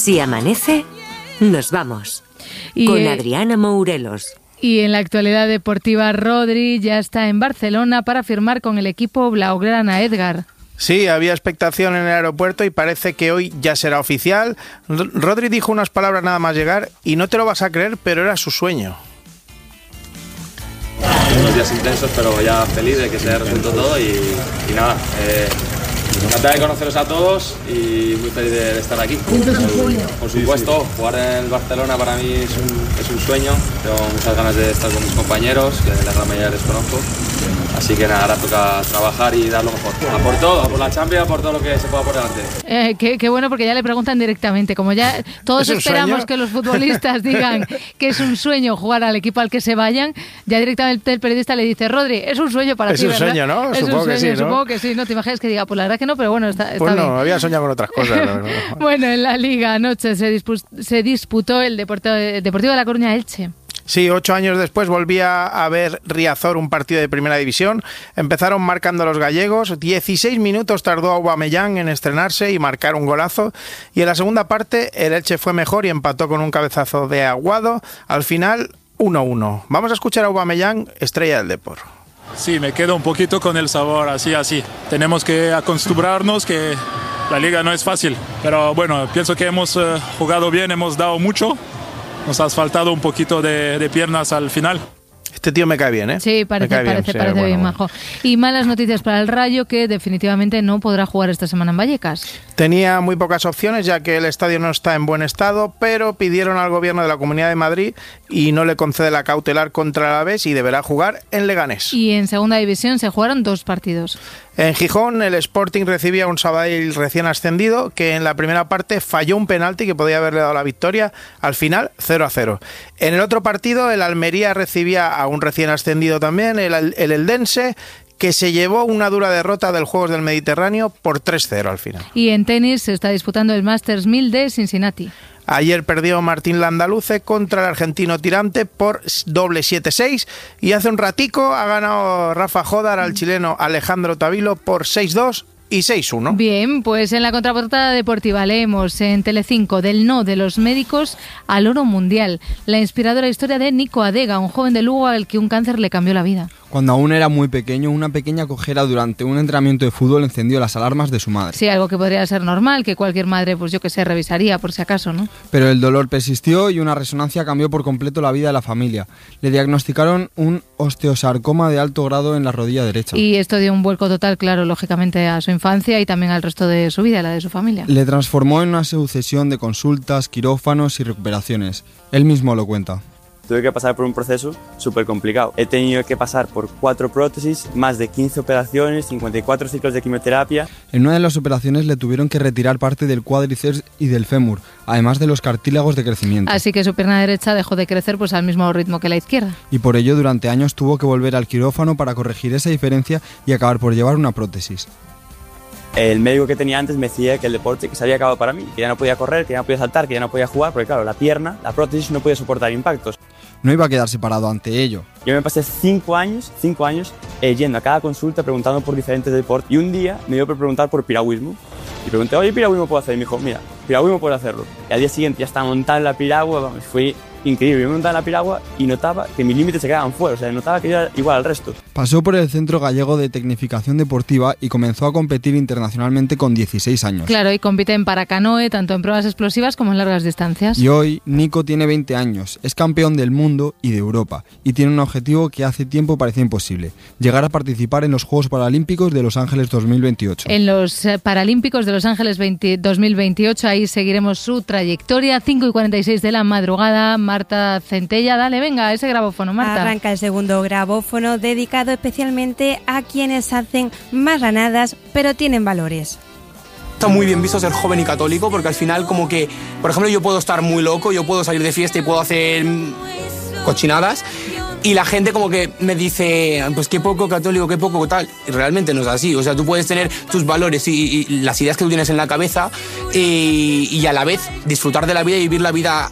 Si amanece, nos vamos. Con Adriana Mourelos. Y en la actualidad deportiva, Rodri ya está en Barcelona para firmar con el equipo blaugrana. Edgar. Sí, había expectación en el aeropuerto y parece que hoy ya será oficial. Rodri dijo unas palabras nada más llegar y no te lo vas a creer, pero era su sueño. Unos días intensos, pero ya feliz de que se haya resuelto todo y nada, encantado de conoceros a todos y muy feliz de estar aquí. Por supuesto, jugar en el Barcelona para mí es un sueño. Tengo muchas ganas de estar con mis compañeros, que la gran mayoría les conozco. Así que nada, ahora toca trabajar y dar lo mejor. A por todo, a por la Champions, a por todo lo que se pueda por delante. Qué bueno, porque ya le preguntan directamente. Como ya todos esperamos sueño? Que los futbolistas digan que es un sueño jugar al equipo al que se vayan, ya directamente el periodista le dice: Rodri, es un sueño para ti, ¿verdad? Es un sueño, ¿no? Supongo que sí, ¿no? Te imaginas que diga, pues la verdad que no, pero bueno, está pues no, bien. Había soñado con otras cosas. No. Bueno, en la Liga anoche se disputó el Deportivo de La Coruña Elche. Sí, 8 años después volvía a ver Riazor un partido de primera división. Empezaron marcando los gallegos. 16 minutos tardó Aubameyang en estrenarse y marcar un golazo. Y en la segunda parte el Elche fue mejor y empató con un cabezazo de Aguado. Al final, 1-1. Vamos a escuchar a Aubameyang, estrella del Depor. Sí, me quedo un poquito con el sabor así. Tenemos que acostumbrarnos que la liga no es fácil. Pero bueno, pienso que hemos jugado bien, hemos dado mucho. Nos has faltado un poquito de piernas al final. Este tío me cae bien, ¿eh? Sí, parece bien, majo. Y malas noticias para el Rayo, que definitivamente no podrá jugar esta semana en Vallecas. Tenía muy pocas opciones, ya que el estadio no está en buen estado, pero pidieron al gobierno de la Comunidad de Madrid y no le concede la cautelar contra el Alavés y deberá jugar en Leganés. Y en segunda división se jugaron 2 partidos. En Gijón, el Sporting recibía un Sabadell recién ascendido que en la primera parte falló un penalti que podía haberle dado la victoria. Al final, 0-0. En el otro partido, el Almería recibía a un recién ascendido también, el Eldense, que se llevó una dura derrota del Juegos del Mediterráneo por 3-0 al final. Y en tenis se está disputando el Masters 1000 de Cincinnati. Ayer perdió Martín Landaluce contra el argentino Tirante por doble 7-6 y hace un ratico ha ganado Rafa Jodar al chileno Alejandro Tavilo por 6-2 y 6-1. Bien, pues en la contraportada deportiva leemos en Telecinco: del no de los médicos al oro mundial. La inspiradora historia de Nico Adega, un joven de Lugo al que un cáncer le cambió la vida. Cuando aún era muy pequeño, una pequeña cojera durante un entrenamiento de fútbol encendió las alarmas de su madre. Sí, algo que podría ser normal, que cualquier madre, pues yo que sé, revisaría por si acaso, ¿no? Pero el dolor persistió y una resonancia cambió por completo la vida de la familia. Le diagnosticaron un osteosarcoma de alto grado en la rodilla derecha. Y esto dio un vuelco total, claro, lógicamente a su infancia y también al resto de su vida, la de su familia. Le transformó en una sucesión de consultas, quirófanos y recuperaciones. Él mismo lo cuenta. Tuve que pasar por un proceso súper complicado. He tenido que pasar por 4 prótesis, más de 15 operaciones, 54 ciclos de quimioterapia. En una de las operaciones le tuvieron que retirar parte del cuádriceps y del fémur, además de los cartílagos de crecimiento. Así que su pierna derecha dejó de crecer pues al mismo ritmo que la izquierda. Y por ello durante años tuvo que volver al quirófano para corregir esa diferencia y acabar por llevar una prótesis. El médico que tenía antes me decía que el deporte que se había acabado para mí, que ya no podía correr, que ya no podía saltar, que ya no podía jugar, porque claro, la pierna, la prótesis no podía soportar impactos. No iba a quedarse parado ante ello. Yo me pasé 5 años yendo a cada consulta preguntando por diferentes deportes y un día me dio por preguntar por piragüismo. Y pregunté, oye, ¿piragüismo puedo hacer? Y me dijo, mira, piragüismo puedo hacerlo. Y al día siguiente ya estaba montada en la piragua, vamos, fue increíble. Yo me montaba en la piragua y notaba que mis límites se quedaban fuera, o sea, notaba que yo era igual al resto. Pasó por el Centro Gallego de Tecnificación Deportiva y comenzó a competir internacionalmente con 16 años. Claro, y compite en paracanoe, tanto en pruebas explosivas como en largas distancias. Y hoy Nico tiene 20 años, es campeón del mundo y de Europa y tiene un objetivo que hace tiempo parecía imposible: llegar a participar en los Juegos Paralímpicos de Los Ángeles 2028. En los Paralímpicos de Los Ángeles 2028, ahí seguiremos su trayectoria. 5:46 de la madrugada. Marta Centella, dale, venga, ese grabófono, Marta. Arranca el segundo grabófono dedicado especialmente a quienes hacen marranadas, pero tienen valores. Está muy bien visto ser joven y católico, porque al final como que, por ejemplo, yo puedo estar muy loco, yo puedo salir de fiesta y puedo hacer cochinadas, y la gente como que me dice, pues qué poco católico, qué poco tal. Y realmente no es así. O sea, tú puedes tener tus valores y las ideas que tú tienes en la cabeza y a la vez disfrutar de la vida y vivir la vida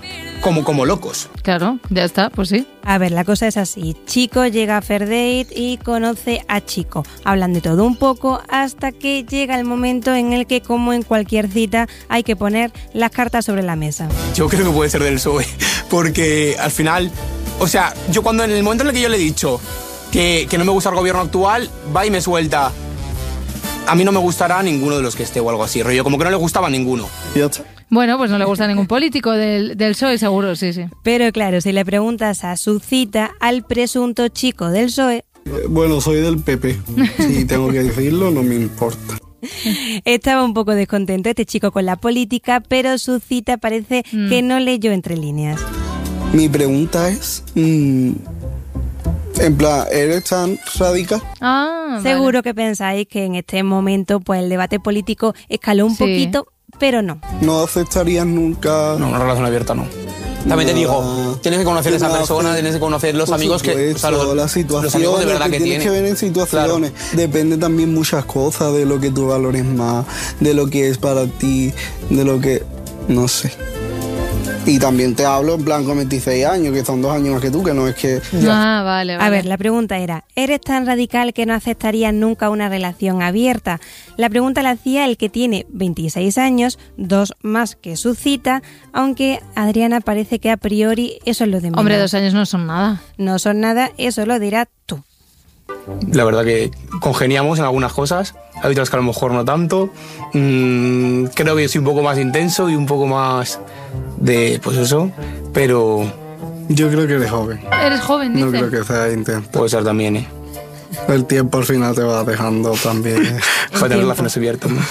como locos. Claro, ya está, pues sí. A ver, la cosa es así. Chico llega a Fair Date y conoce a Chico. Hablan de todo un poco hasta que llega el momento en el que, como en cualquier cita, hay que poner las cartas sobre la mesa. Yo creo que puede ser del PSOE, porque al final, o sea, yo cuando en el momento en el que yo le he dicho que no me gusta el gobierno actual, va y me suelta: a mí no me gustará ninguno de los que esté o algo así, rollo, como que no le gustaba a ninguno. Bueno, pues no le gusta a ningún político del PSOE, seguro, sí. Pero claro, si le preguntas a su cita, al presunto chico del PSOE... Bueno, soy del PP. Si tengo que decirlo, no me importa. Estaba un poco descontento este chico con la política, pero su cita parece que no leyó entre líneas. Mi pregunta es... en plan, ¿eres tan radical? Seguro que pensáis que en este momento pues el debate político escaló un poquito, pero no. ¿No aceptarías nunca...? No, una relación abierta no. También te digo, tienes que conocer a esa persona, tienes que conocer los amigos que... O sea, los amigos de verdad que tienes que ver en situaciones. Claro. Depende también muchas cosas, de lo que tú valores más, de lo que es para ti, de lo que... no sé. Y también te hablo en plan con 26 años, que son 2 años más que tú, que no es que... Vale. A ver, la pregunta era, ¿eres tan radical que no aceptarías nunca una relación abierta? La pregunta la hacía el que tiene 26 años, 2 más que su cita, aunque Adriana parece que a priori eso es lo de menos. Hombre, 2 años no son nada. No son nada, eso lo dirás tú. La verdad que congeniamos en algunas cosas, hay otras que a lo mejor no tanto. Creo que soy un poco más intenso y un poco más de, pues eso, pero... Yo creo que eres joven. Eres joven, dice. No creo que sea intenso. Puede ser también, El tiempo al final te va dejando también. Para tener relaciones abiertas, ¿no?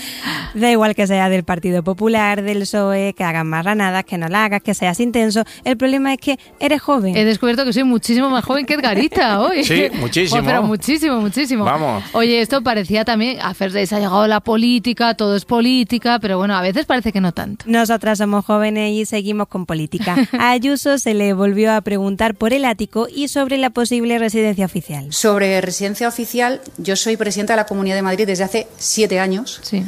Da igual que sea del Partido Popular, del PSOE, que hagas marranadas, que no la hagas, que seas intenso. El problema es que eres joven. He descubierto que soy muchísimo más joven que Edgarita hoy. Sí, muchísimo. Pero muchísimo. Vamos. Oye, esto parecía también, a Fair Days ha llegado la política, todo es política, pero bueno, a veces parece que no tanto. Nosotras somos jóvenes y seguimos con política. A Ayuso se le volvió a preguntar por el ático y sobre la posible residencia oficial. Sobre residencia oficial, yo soy presidenta de la Comunidad de Madrid desde hace 7 años. Sí.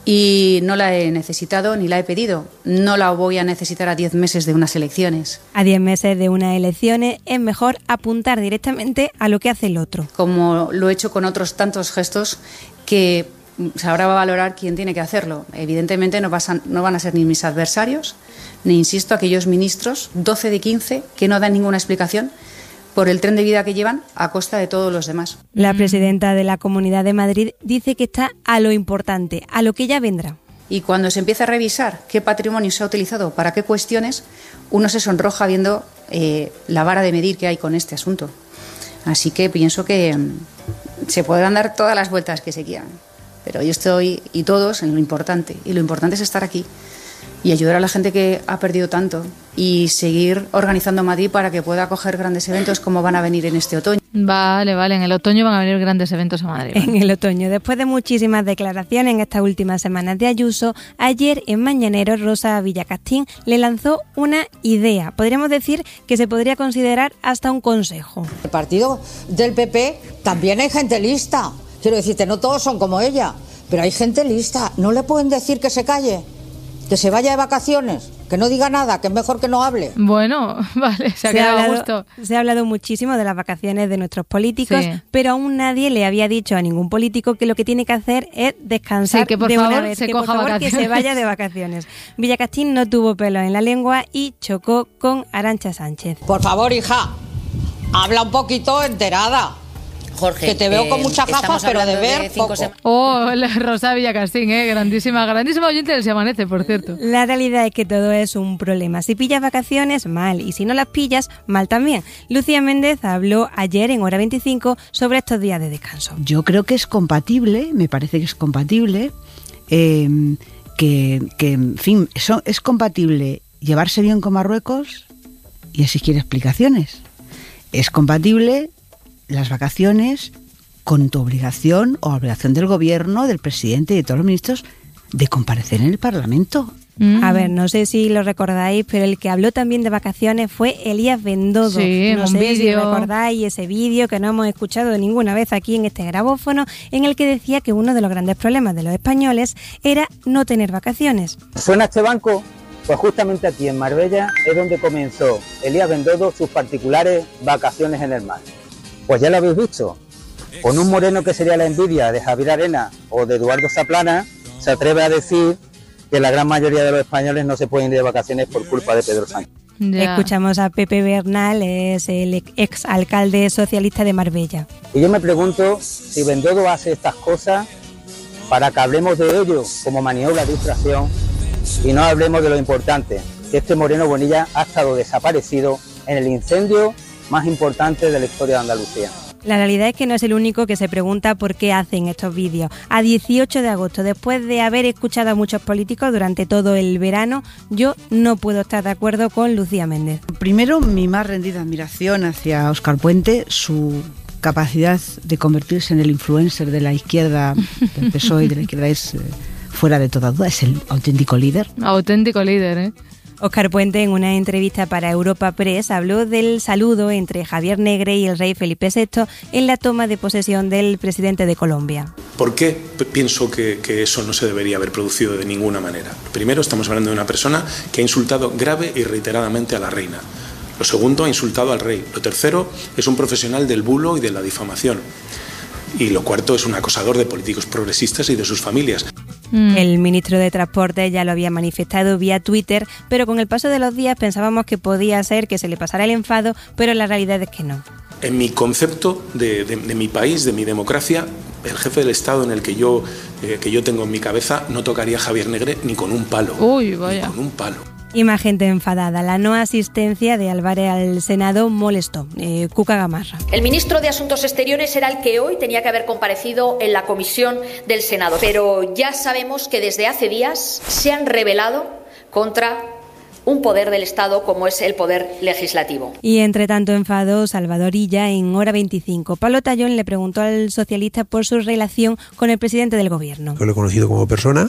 Y no la he necesitado ni la he pedido. No la voy a necesitar a 10 meses de unas elecciones. A 10 meses de unas elecciones es mejor apuntar directamente a lo que hace el otro. Como lo he hecho con otros tantos gestos que ahora va a valorar quién tiene que hacerlo. Evidentemente no van a ser ni mis adversarios, ni, insisto, aquellos ministros, 12 de 15, que no dan ninguna explicación por el tren de vida que llevan a costa de todos los demás. La presidenta de la Comunidad de Madrid dice que está a lo importante, a lo que ya vendrá. Y cuando se empieza a revisar qué patrimonio se ha utilizado para qué cuestiones, uno se sonroja viendo la vara de medir que hay con este asunto. Así que pienso que se podrán dar todas las vueltas que se quieran, pero yo estoy, y todos, en lo importante. Y lo importante es estar aquí y ayudar a la gente que ha perdido tanto y seguir organizando Madrid para que pueda acoger grandes eventos como van a venir en este otoño. Vale, en el otoño van a venir grandes eventos a Madrid. En el otoño, después de muchísimas declaraciones en estas últimas semanas de Ayuso, ayer en Mañanero Rosa Villacastín le lanzó una idea. Podríamos decir que se podría considerar hasta un consejo. El partido del PP también hay gente lista. Quiero decirte, no todos son como ella, pero hay gente lista. No le pueden decir que se calle, que se vaya de vacaciones, que no diga nada, que es mejor que no hable. Bueno, vale, se ha quedado a gusto. Se ha hablado muchísimo de las vacaciones de nuestros políticos, sí, pero aún nadie le había dicho a ningún político que lo que tiene que hacer es descansar, sí, que por de favor una vez, se que coja por favor vacaciones, que se vaya de vacaciones. Villacastín no tuvo pelo en la lengua y chocó con Arantxa Sánchez. Por favor, hija, habla un poquito enterada. Jorge, que te veo con muchas gafas, pero de ver poco. La Rosa Villacastín, grandísima oyente del Se Amanece, por cierto. La realidad es que todo es un problema. Si pillas vacaciones, mal, y si no las pillas, mal también. Lucía Méndez habló ayer en Hora 25 sobre estos días de descanso. Yo creo que es compatible, me parece que es compatible, en fin, es compatible llevarse bien con Marruecos y exigir explicaciones. Es compatible las vacaciones con tu obligación o obligación del gobierno, del presidente y de todos los ministros de comparecer en el Parlamento. A ver, no sé si lo recordáis, pero el que habló también de vacaciones fue Elías Bendodo. Sí, no sé si recordáis ese vídeo que no hemos escuchado ninguna vez aquí en este grabófono, en el que decía que uno de los grandes problemas de los españoles era no tener vacaciones. ¿Suena este banco? Pues justamente aquí en Marbella es donde comenzó Elías Bendodo sus particulares vacaciones en el mar. Pues ya lo habéis visto, con un moreno que sería la envidia de Javier Arena o de Eduardo Zaplana, se atreve a decir que la gran mayoría de los españoles no se pueden ir de vacaciones por culpa de Pedro Sánchez. Ya. Escuchamos a Pepe Bernal, es el exalcalde socialista de Marbella. Y yo me pregunto si Bendodo hace estas cosas para que hablemos de ello como maniobra de distracción y no hablemos de lo importante, que este Moreno Bonilla ha estado desaparecido en el incendio más importante de la historia de Andalucía. La realidad es que no es el único que se pregunta por qué hacen estos vídeos. A 18 de agosto, después de haber escuchado a muchos políticos durante todo el verano, yo no puedo estar de acuerdo con Lucía Méndez. Primero, mi más rendida admiración hacia Óscar Puente, su capacidad de convertirse en el influencer de la izquierda, del PSOE y de la izquierda es fuera de toda duda, es el auténtico líder. Auténtico líder, ¿eh? Óscar Puente, en una entrevista para Europa Press, habló del saludo entre Javier Negre y el rey Felipe VI en la toma de posesión del presidente de Colombia. ¿Por qué pienso que eso no se debería haber producido de ninguna manera? Primero, estamos hablando de una persona que ha insultado grave y reiteradamente a la reina. Lo segundo, ha insultado al rey. Lo tercero, es un profesional del bulo y de la difamación. Y lo cuarto, es un acosador de políticos progresistas y de sus familias. El ministro de Transporte ya lo había manifestado vía Twitter, pero con el paso de los días pensábamos que podía ser que se le pasara el enfado, pero la realidad es que no. En mi concepto de mi país, de mi democracia, el jefe del Estado en el que yo tengo en mi cabeza no tocaría a Javier Negre ni con un palo. Uy, vaya. Ni con un palo. Y más gente enfadada. La no asistencia de Álvarez al Senado molestó. Cuca Gamarra. El ministro de Asuntos Exteriores era el que hoy tenía que haber comparecido en la comisión del Senado. Pero ya sabemos que desde hace días se han rebelado contra un poder del Estado como es el poder legislativo. Y entre tanto enfado, Salvador Illa en Hora 25. Pablo Tallón le preguntó al socialista por su relación con el presidente del gobierno. Yo lo he conocido como persona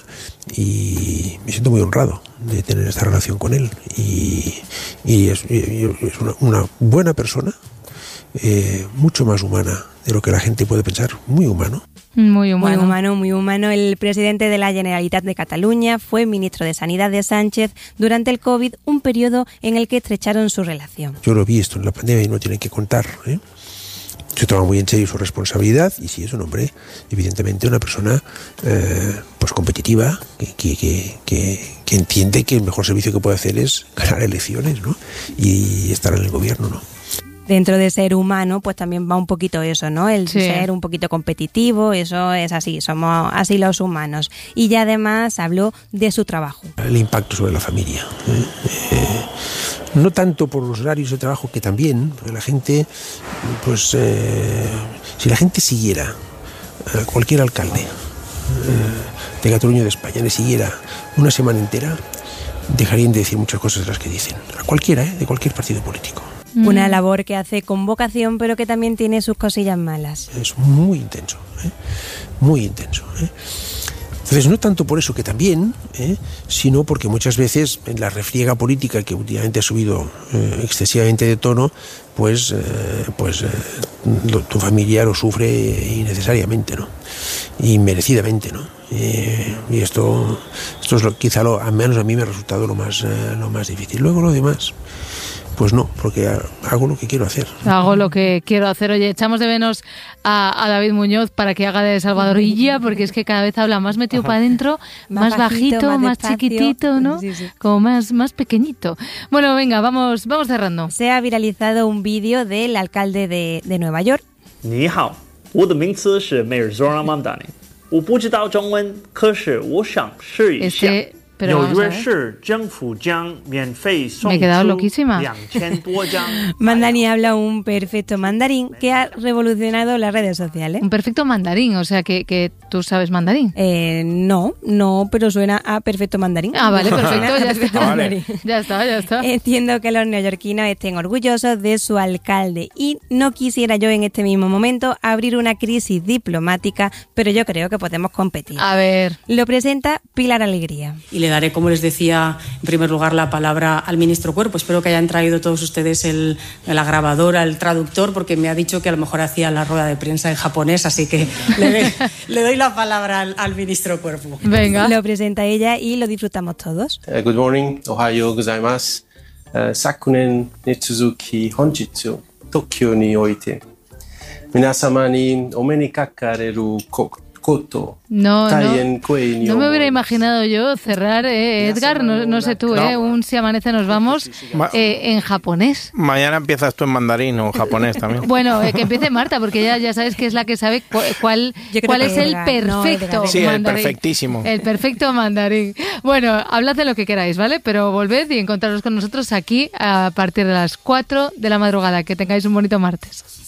y me siento muy honrado de tener esta relación con él. Y es una buena persona, mucho más humana de lo que la gente puede pensar, muy humano. Muy humano. Muy humano, muy humano. El presidente de la Generalitat de Cataluña fue ministro de Sanidad de Sánchez durante el COVID, un periodo en el que estrecharon su relación. Yo lo he visto en la pandemia y no tienen que contar, ¿eh? Se toma muy en serio su responsabilidad y sí es un hombre, evidentemente una persona pues competitiva, que entiende que el mejor servicio que puede hacer es ganar elecciones, ¿no? Y estar en el gobierno, ¿no? Dentro de ser humano, pues también va un poquito eso, ¿no? El ser un poquito competitivo, eso es así, somos así los humanos. Y ya además habló de su trabajo. El impacto sobre la familia. No tanto por los horarios de trabajo, que también, porque la gente, pues, si la gente siguiera a cualquier alcalde de Cataluña o de España, le siguiera una semana entera, dejarían de decir muchas cosas de las que dicen. A cualquiera, de cualquier partido político. Una labor que hace con vocación, pero que también tiene sus cosillas malas. Es muy intenso, muy intenso. Entonces, no tanto por eso, que también, sino porque muchas veces en la refriega política, que últimamente ha subido excesivamente de tono, pues tu familia lo sufre innecesariamente, ¿no? Y merecidamente, ¿no? Y esto es quizá al menos a mí me ha resultado lo más difícil. Luego lo demás, pues no, porque hago lo que quiero hacer. Hago lo que quiero hacer. Oye, echamos de menos a David Muñoz para que haga de Salvador Illa, porque es que cada vez habla más metido para adentro, más bajito, más chiquitito, ¿no? Sí. Como más pequeñito. Bueno, venga, vamos cerrando. Se ha viralizado un vídeo del alcalde de Nueva York. 你好，我的名字是 Mayor Zoran Mamdani。我不知道中文，可是我想试一下。 Pero me he quedado loquísima. Mandani habla un perfecto mandarín que ha revolucionado las redes sociales. Un perfecto mandarín, o sea que tú sabes mandarín. No, pero suena a perfecto mandarín. Ah, vale, perfecto, ya está. Ya está. Entiendo que los neoyorquinos estén orgullosos de su alcalde y no quisiera yo en este mismo momento abrir una crisis diplomática, pero yo creo que podemos competir. A ver. Lo presenta Pilar Alegría. Y le daré, como les decía, en primer lugar la palabra al ministro Cuerpo. Espero que hayan traído todos ustedes la grabadora, el traductor, porque me ha dicho que a lo mejor hacía la rueda de prensa en japonés, así que le doy la palabra al ministro Cuerpo. Venga. Lo presenta ella y lo disfrutamos todos. Good morning, ohayou gozaimasu. 昨年に続き本日東京において皆様にお目にかかれること No, 大変 no me hubiera imaginado yo cerrar, Edgar, no sé tú, un Si amanece nos vamos en japonés. Mañana empiezas tú en mandarín o japonés también. Bueno, que empiece Marta, porque ella ya sabes que es la que sabe cuál es el perfecto sí, mandarín. el perfectísimo. El perfecto mandarín. Bueno, hablad de lo que queráis, ¿vale? Pero volved y encontraros con nosotros aquí a partir de las 4 de la madrugada. Que tengáis un bonito martes.